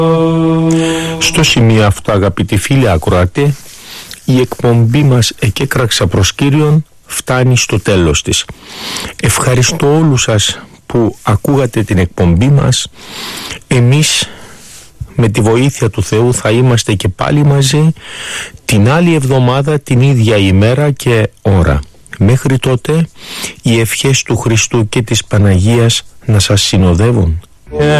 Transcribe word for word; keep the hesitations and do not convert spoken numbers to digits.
Στο σημείο αυτό, αγαπητοί φίλοι ακροατέ, η εκπομπή μας «Εκέκραξα προς Κύριον» φτάνει στο τέλος της. Ευχαριστώ όλους σας που ακούγατε την εκπομπή μας. Εμείς με τη βοήθεια του Θεού θα είμαστε και πάλι μαζί την άλλη εβδομάδα, την ίδια ημέρα και ώρα. Μέχρι τότε οι ευχές του Χριστού και της Παναγίας να σας συνοδεύουν.